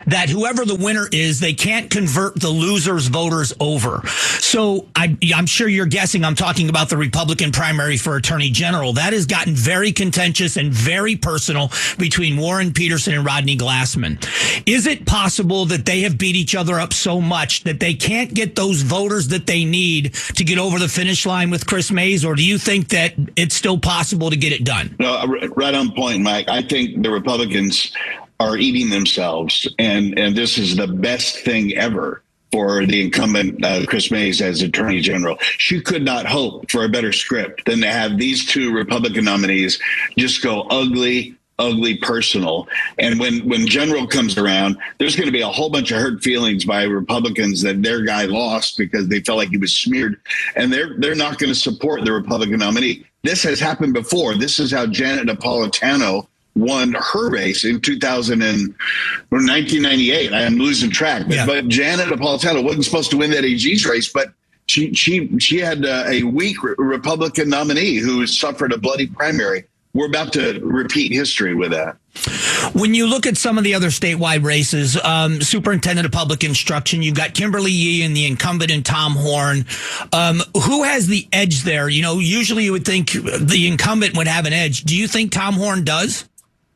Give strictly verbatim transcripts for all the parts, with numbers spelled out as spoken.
that whoever the winner is, they can't convert the loser's voters over. So I, I'm sure you're guessing I'm talking about the Republican primary for Attorney General. That has gotten very contentious and very personal between Warren Peterson and Rodney Glassman. Is it possible that they have beat each other up so much that they can't get those voters that they need to get over the finish line with Chris Mays, or do you think that it's still possible to get it done? No, right on point, Mike. I think the Republicans are eating themselves, and, and this is the best thing ever for the incumbent uh, Chris Mays as Attorney General. She could not hope for a better script than to have these two Republican nominees just go ugly, ugly personal. And when, when General comes around, there's going to be a whole bunch of hurt feelings by Republicans that their guy lost because they felt like he was smeared, and they're they're not going to support the Republican nominee. This has happened before. This is how Janet Napolitano won her race in two thousand and or nineteen ninety-eight. I am losing track, but, yeah. but Janet Napolitano wasn't supposed to win that A G's race, but she she she had uh, a weak re- Republican nominee who suffered a bloody primary. We're about to repeat history with that. When you look at some of the other statewide races, um, Superintendent of Public Instruction, you've got Kimberly Yee and the incumbent in Tom Horn. Um, who has the edge there? You know, usually you would think the incumbent would have an edge. Do you think Tom Horn does?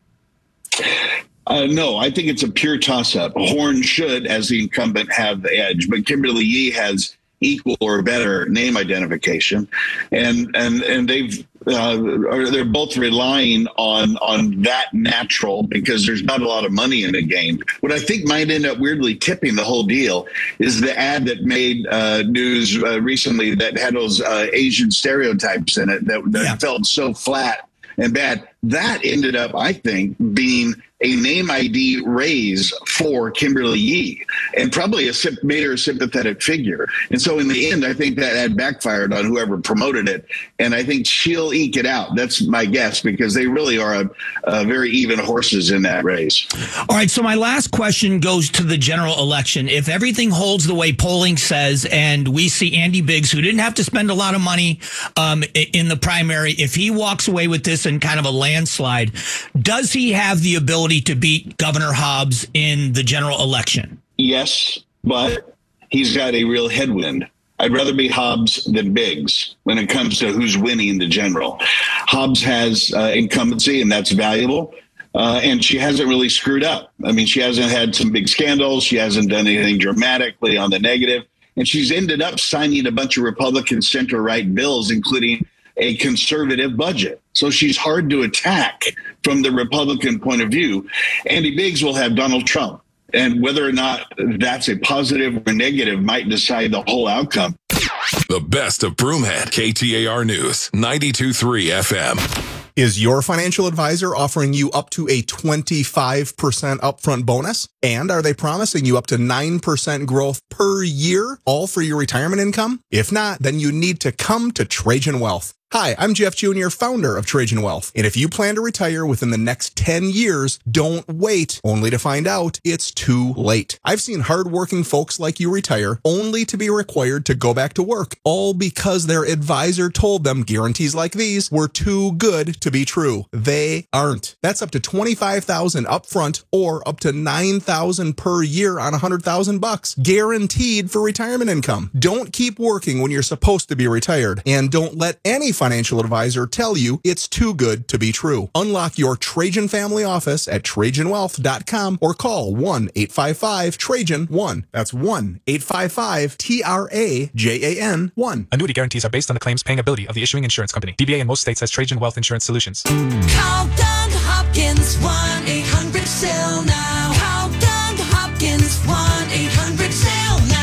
Uh, no, I think it's a pure toss-up. Horn should, as the incumbent, have the edge, but Kimberly Yee has equal or better name identification, and and and they've uh, they're both relying on on that natural, because there's not a lot of money in the game. What I think might end up weirdly tipping the whole deal is the ad that made uh, news uh, recently that had those uh, Asian stereotypes in it that, that yeah. felt so flat and bad. That ended up, I think, being a name I D raise for Kimberly Yee, and probably a, made her a sympathetic figure. And so in the end, I think that had backfired on whoever promoted it. And I think she'll eke it out. That's my guess, because they really are a, a very even horses in that race. All right. So my last question goes to the general election. If everything holds the way polling says, and we see Andy Biggs, who didn't have to spend a lot of money um, in the primary, if he walks away with this in kind of a landslide, does he have the ability to beat Governor Hobbs in the general election? Yes, but he's got a real headwind. I'd rather be Hobbs than Biggs when it comes to who's winning the general. Hobbs has uh, incumbency, and that's valuable. Uh, and she hasn't really screwed up. I mean, she hasn't had some big scandals. She hasn't done anything dramatically on the negative. And she's ended up signing a bunch of Republican center-right bills, including a conservative budget. So she's hard to attack from the Republican point of view. Andy Biggs will have Donald Trump, and whether or not that's a positive or negative might decide the whole outcome. The best of Broomhead, K T A R News, ninety-two point three F M. Is your financial advisor offering you up to a twenty-five percent upfront bonus? And are they promising you up to nine percent growth per year, all for your retirement income? If not, then you need to come to Trajan Wealth. Hi, I'm Jeff Junior, founder of Trajan Wealth. And if you plan to retire within the next ten years, don't wait, only to find out it's too late. I've seen hardworking folks like you retire only to be required to go back to work, all because their advisor told them guarantees like these were too good to be true. They aren't. That's up to twenty-five thousand dollars upfront or up to nine thousand dollars per year on one hundred thousand bucks, guaranteed for retirement income. Don't keep working when you're supposed to be retired, and don't let any financial advisor tell you it's too good to be true. Unlock your Trajan family office at Trajan Wealth dot com or call one eight five five Trajan one. That's one eight five five T R A J A N one. Annuity guarantees are based on the claims paying ability of the issuing insurance company. D B A in most states has Trajan Wealth Insurance Solutions. Call Doug Hopkins, one eight hundred S E L now. Call Doug Hopkins, one eight hundred S E L now.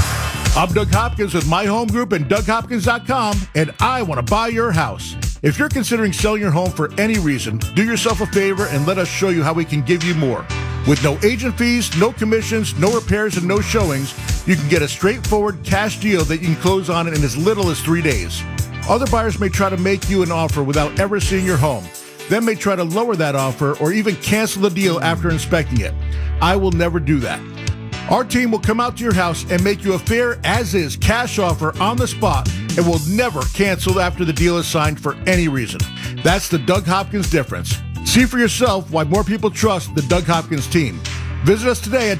I'm Doug Hopkins with My Home Group and Doug Hopkins dot com, and I want to buy your house. If you're considering selling your home for any reason, do yourself a favor and let us show you how we can give you more. With no agent fees, no commissions, no repairs, and no showings, you can get a straightforward cash deal that you can close on in as little as three days. Other buyers may try to make you an offer without ever seeing your home. Then may try to lower that offer or even cancel the deal after inspecting it. I will never do that. Our team will come out to your house and make you a fair as-is cash offer on the spot, and will never cancel after the deal is signed for any reason. That's the Doug Hopkins difference. See for yourself why more people trust the Doug Hopkins team. Visit us today at